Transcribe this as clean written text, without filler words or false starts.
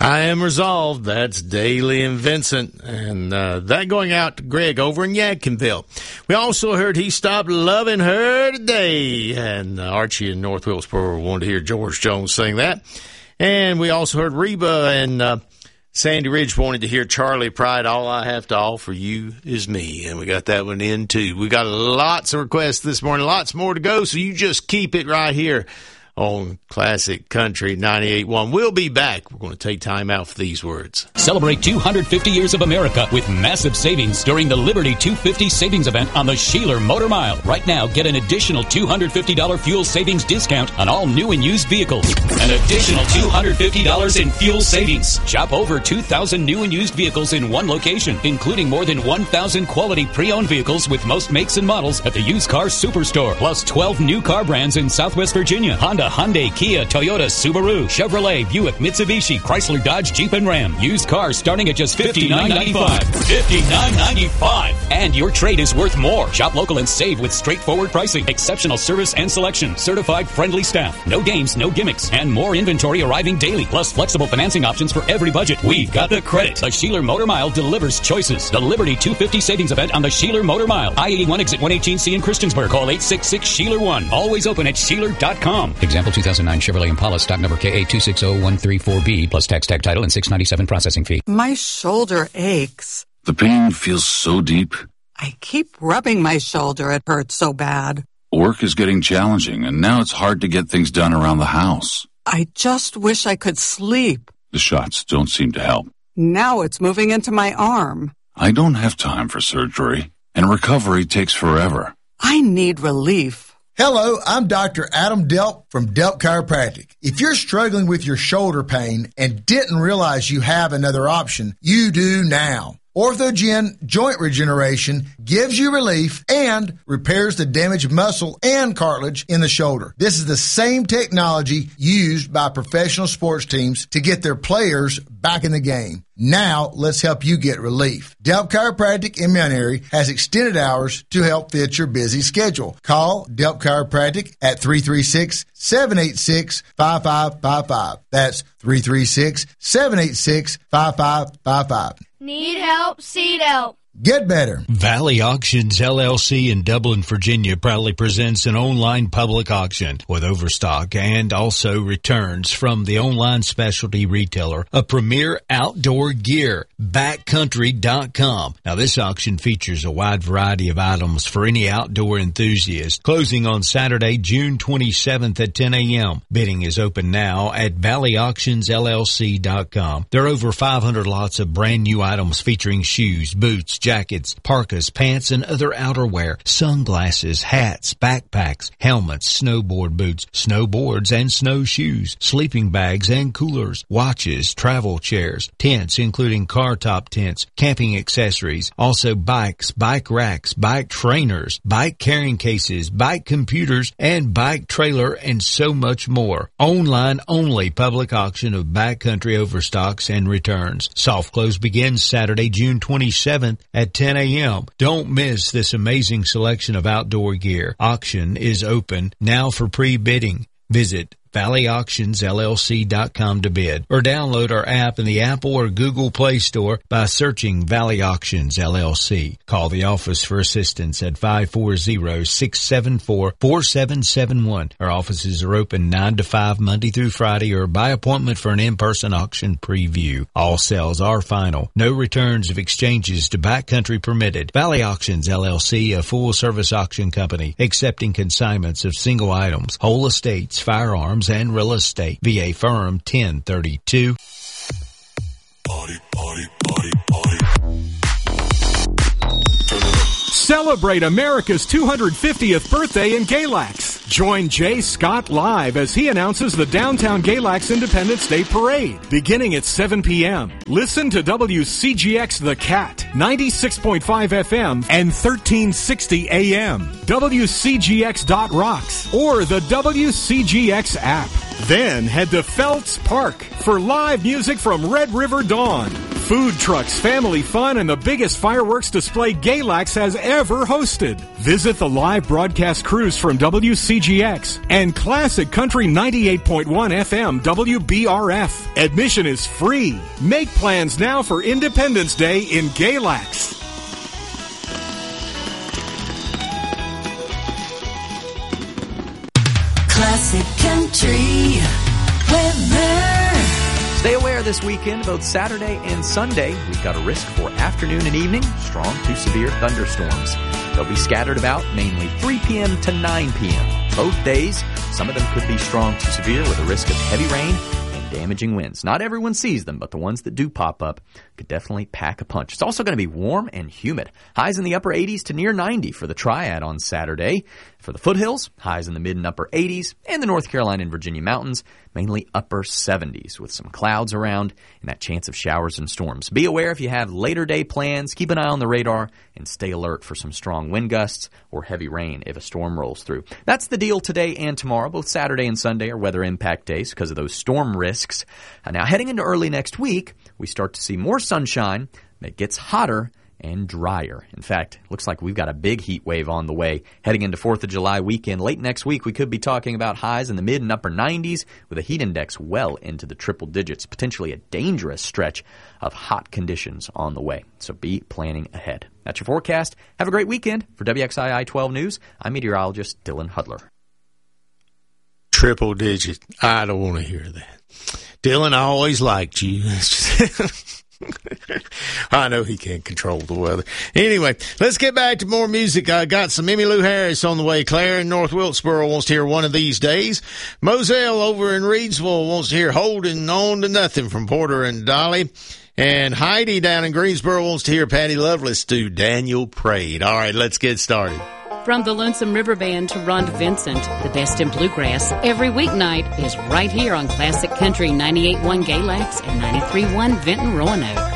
I am resolved. That's Daly and Vincent. And that going out to Greg over in Yadkinville. We also heard He Stopped Loving Her Today. And Archie in North Wilkesboro wanted to hear George Jones sing that. And we also heard Reba and Sandy Ridge wanted to hear Charlie Pride, All I Have to Offer You Is Me. And we got that one in, too. We got lots of requests this morning, lots more to go, so you just keep it right here on Classic Country 98.1. We'll be back. We're going to take time out for these words. Celebrate 250 years of America with massive savings during the Liberty 250 savings event on the Sheeler Motor Mile. Right now, get an additional $250 fuel savings discount on all new and used vehicles. An additional $250 in fuel savings. Shop over 2,000 new and used vehicles in one location, including more than 1,000 quality pre-owned vehicles with most makes and models at the Used Car Superstore. Plus 12 new car brands in Southwest Virginia. Honda, Hyundai, Kia, Toyota, Subaru, Chevrolet, Buick, Mitsubishi, Chrysler, Dodge, Jeep, and Ram. Used cars starting at just $59.95. $59.95. And your trade is worth more. Shop local and save with straightforward pricing, exceptional service and selection, certified friendly staff, no games, no gimmicks, and more inventory arriving daily. Plus flexible financing options for every budget. We've got the credit. The Sheeler Motor Mile delivers choices. The Liberty 250 savings event on the Sheeler Motor Mile. I-81 exit 118C in Christiansburg. Call 866-SHEELER1. Always open at Sheeler.com. Example 2009 Chevrolet Impala, stock number KA260134B, plus tax tag title and $697 processing fee. My shoulder aches. The pain feels so deep. I keep rubbing my shoulder. It hurts so bad. Work is getting challenging, and now it's hard to get things done around the house. I just wish I could sleep. The shots don't seem to help. Now it's moving into my arm. I don't have time for surgery, and recovery takes forever. I need relief. Hello, I'm Dr. Adam Delp from Delp Chiropractic. If you're struggling with your shoulder pain and didn't realize you have another option, you do now. OrthoGen Joint Regeneration gives you relief and repairs the damaged muscle and cartilage in the shoulder. This is the same technology used by professional sports teams to get their players back in the game. Now, let's help you get relief. Delp Chiropractic in Mount Airy has extended hours to help fit your busy schedule. Call Delp Chiropractic at 336-786-5555. That's 336-786-5555. Need help? Seed help. Get better. Valley Auctions LLC in Dublin, Virginia proudly presents an online public auction with overstock and also returns from the online specialty retailer of premier outdoor gear, backcountry.com. Now this auction features a wide variety of items for any outdoor enthusiast. Closing on Saturday, June 27th at 10 a.m. Bidding is open now at valleyauctionsllc.com. There are over 500 lots of brand new items featuring shoes, boots, jackets, parkas, pants, and other outerwear, sunglasses, hats, backpacks, helmets, snowboard boots, snowboards and snowshoes, sleeping bags and coolers, watches, travel chairs, tents including car top tents, camping accessories, also bikes, bike racks, bike trainers, bike carrying cases, bike computers, and bike trailer, and so much more. Online only public auction of backcountry overstocks and returns. Soft close begins Saturday, June 27th at 10 a.m. Don't miss this amazing selection of outdoor gear. Auction is open now for pre-bidding. Visit valleyauctionsllc.com to bid, or download our app in the Apple or Google Play Store by searching Valley Auctions LLC. Call the office for assistance at 540-674-4771. Our offices are open 9 to 5 Monday through Friday, or by appointment for an in-person auction preview. All sales are final. No returns of exchanges to backcountry permitted. Valley Auctions LLC, a full-service auction company, accepting consignments of single items, whole estates, firearms, and real estate. VA Firm 1032. Party, party, party, party. Celebrate America's 250th birthday in Galax. Join Jay Scott live as he announces the Downtown Galax Independence Day Parade, beginning at 7 p.m. Listen to WCGX The Cat, 96.5 FM and 1360 AM, WCGX.rocks, or the WCGX app. Then head to Feltz Park for live music from Red River Dawn. Food trucks, family fun, and the biggest fireworks display Galax has ever hosted. Visit the live broadcast crews from WCGX and Classic Country 98.1 FM WBRF. Admission is free. Make plans now for Independence Day in Galax. Classic Country weather. Stay aware this weekend, both Saturday and Sunday. We've got a risk for afternoon and evening, strong to severe thunderstorms. They'll be scattered about, mainly 3 p.m. to 9 p.m. Both days, some of them could be strong to severe with a risk of heavy rain and damaging winds. Not everyone sees them, but the ones that do pop up could definitely pack a punch. It's also going to be warm and humid. Highs in the upper 80s to near 90 for the Triad on Saturday. For the foothills, highs in the mid and upper 80s, and the North Carolina and Virginia mountains, mainly upper 70s with some clouds around and that chance of showers and storms. Be aware if you have later day plans, keep an eye on the radar, and stay alert for some strong wind gusts or heavy rain if a storm rolls through. That's the deal today and tomorrow. Both Saturday and Sunday are weather impact days because of those storm risks. Now, heading into early next week, we start to see more sunshine. It gets hotter and drier. In fact, looks like we've got a big heat wave on the way. Heading into 4th of July weekend, late next week, we could be talking about highs in the mid and upper 90s with a heat index well into the triple digits, potentially a dangerous stretch of hot conditions on the way. So be planning ahead. That's your forecast. Have a great weekend. For WXII 12 News, I'm meteorologist Dylan Hudler. Triple digit. I don't want to hear that. Dylan, I always liked you. I know he can't control the weather. Anyway, let's get back to more music. I got some Emmylou Harris on the way. Claire in North Wilkesboro wants to hear One of These Days. Moselle over in Reedsville wants to hear Holding On to Nothing from Porter and Dolly. And Heidi down in Greensboro wants to hear Patty Loveless do Daniel Prayed. All right, let's get started. From the Lonesome River Band to Ron Vincent, the best in bluegrass every weeknight is right here on Classic Country 98.1 Galax and 93.1 Vinton Roanoke.